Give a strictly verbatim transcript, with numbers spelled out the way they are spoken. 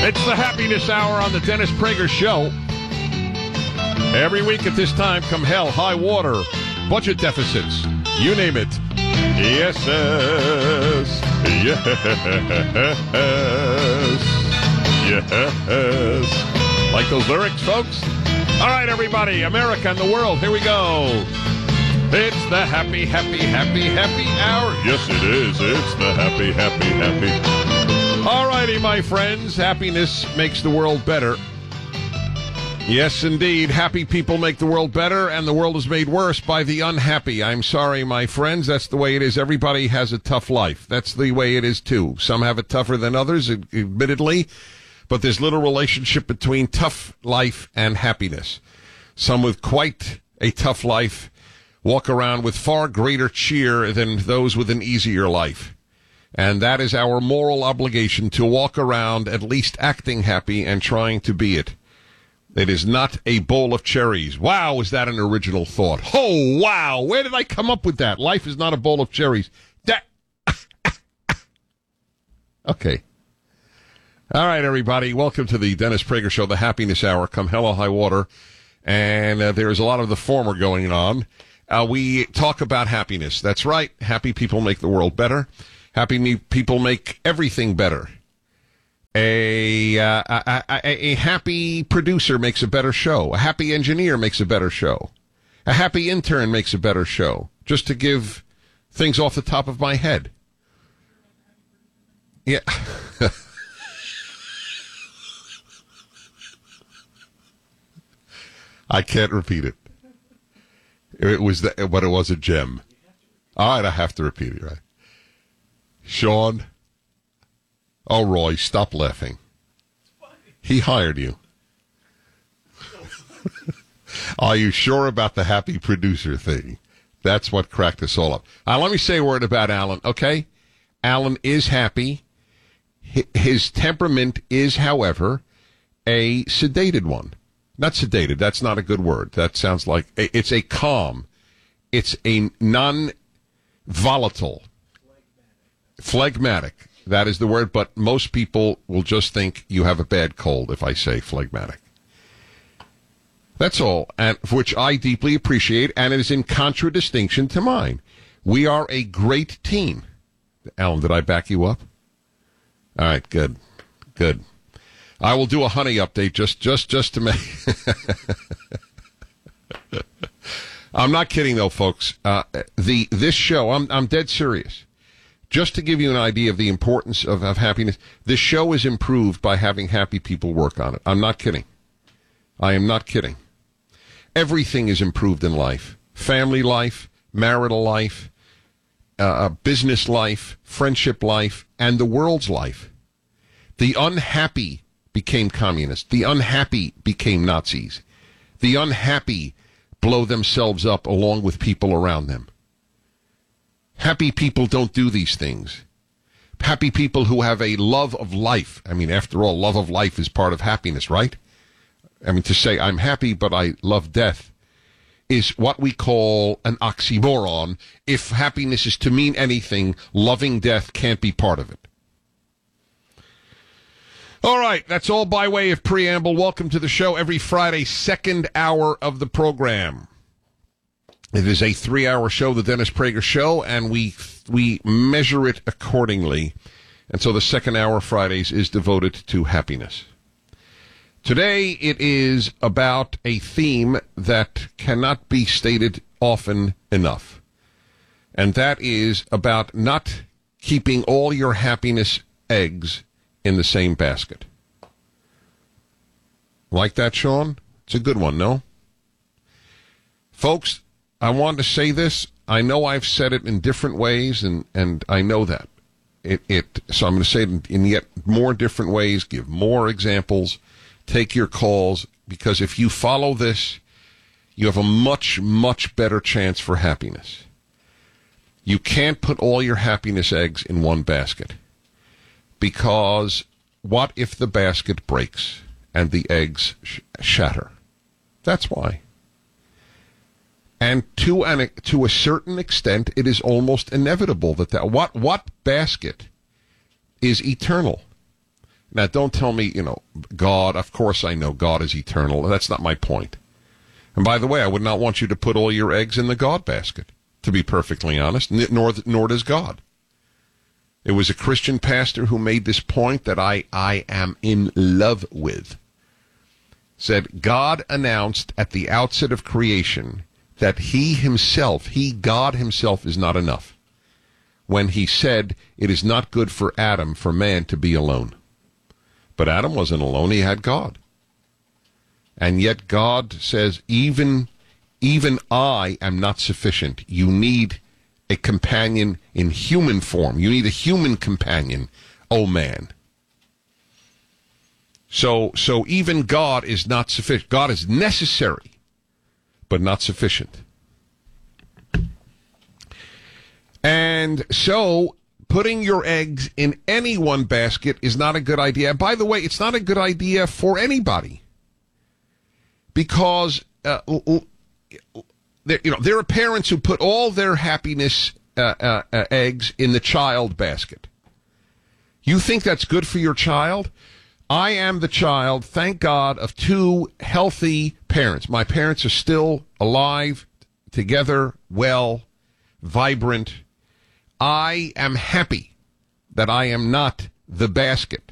It's the Happiness Hour on the Dennis Prager Show. Every week at this time, come hell, high water, budget deficits, you name it. Yes, yes, yes, yes. Like those lyrics, folks? All right, everybody, America and the world, here we go. It's the happy, happy, happy, happy hour. Yes, it is. It's the happy, happy, happy. All righty, my friends. Happiness makes the world better. Yes, indeed. Happy people make the world better, and the world is made worse by the unhappy. I'm sorry, my friends. That's the way it is. Everybody has a tough life. That's the way it is, too. Some have it tougher than others, admittedly, but there's little relationship between tough life and happiness. Some with quite a tough life walk around with far greater cheer than those with an easier life. And that is our moral obligation, to walk around at least acting happy and trying to be it. It is not a bowl of cherries. Wow, is that an original thought? Oh, wow. Where did I come up with that? Life is not a bowl of cherries. That... Okay. All right, everybody. Welcome to the Dennis Prager Show, the Happiness Hour. Come hell or high water. And uh, there is a lot of the former going on. Uh, we talk about happiness. That's right. Happy people make the world better. Happy me- people make everything better. A, uh, a, a, a happy producer makes a better show. A happy engineer makes a better show. A happy intern makes a better show. Just to give things off the top of my head. Yeah. I can't repeat it. It was the, but it was a gem. All right, I have to repeat it, right? Sean. Oh, Roy, stop laughing. He hired you. Are you sure about the happy producer thing? That's what cracked us all up. Now, let me say a word about Alan, okay? Alan is happy. His temperament is, however, a sedated one. Not sedated. That's not a good word. That sounds like it's a calm. It's a non-volatile. Phlegmatic. That is the word, but most people will just think you have a bad cold if I say phlegmatic. That's all, and which I deeply appreciate, and it is in contradistinction to mine. We are a great team. Alan, did I back you up? All right, good, good. I will do a honey update just, just, just to make. I'm not kidding though, folks. Uh, the this show, I'm I'm dead serious. Just to give you an idea of the importance of, of happiness, this show is improved by having happy people work on it. I'm not kidding. I am not kidding. Everything is improved in life. Family life, marital life, uh, business life, friendship life, and the world's life. The unhappy became communists. The unhappy became Nazis. The unhappy blow themselves up along with people around them. Happy people don't do these things. Happy people who have a love of life. I mean, after all, love of life is part of happiness, right? I mean, to say I'm happy but I love death is what we call an oxymoron. If happiness is to mean anything, loving death can't be part of it. All right, that's all by way of preamble. Welcome to the show every Friday, second hour of the program. It is a three-hour show, the Dennis Prager Show, and we we measure it accordingly. And so the second hour Fridays is devoted to happiness. Today it is about a theme that cannot be stated often enough. And that is about not keeping all your happiness eggs in the same basket. Like that, Sean? It's a good one, no? Folks, I want to say this. I know I've said it in different ways, and, and I know that. It, it so I'm going to say it in yet more different ways, give more examples, take your calls, because if you follow this, you have a much, much better chance for happiness. You can't put all your happiness eggs in one basket, because what if the basket breaks and the eggs sh- shatter? That's why. And to an to a certain extent, it is almost inevitable that that what what basket is eternal. Now, don't tell me, you know, God, of course I know God is eternal. That's not my point. And by the way, I would not want you to put all your eggs in the God basket, to be perfectly honest, nor, nor does God. It was a Christian pastor who made this point that I, I am in love with. Said, God announced at the outset of creation that he himself, he, God himself, is not enough. When he said, it is not good for Adam, for man to be alone. But Adam wasn't alone, he had God. And yet God says, even, even I am not sufficient. You need a companion in human form. You need a human companion, oh man. So, so even God is not sufficient. God is necessary, but not sufficient. And so, putting your eggs in any one basket is not a good idea. By the way, it's not a good idea for anybody. Because, uh, there, you know, there are parents who put all their happiness uh, uh, uh, eggs in the child basket. You think that's good for your child? I am the child, thank God, of two healthy parents. My parents are still alive, together, well, vibrant. I am happy that I am not the basket.